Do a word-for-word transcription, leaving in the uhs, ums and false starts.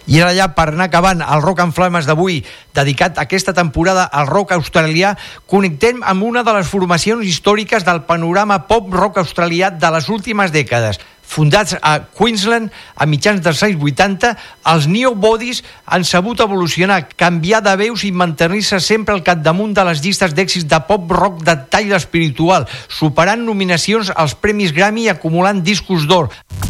I ara ja, per anar acabant el Rock en Flames d'avui, dedicat a aquesta temporada al rock australià, connectem amb una de les formacions històriques del panorama pop-rock australià de les últimes dècades. Fundats a Queensland a mitjans dels anys vuitanta, els Neo Bodies han sabut evolucionar, canviar de veus i mantenir-se sempre al capdamunt de les llistes d'èxits de pop-rock de tall espiritual, superant nominacions als Premis Grammy i acumulant discos d'or.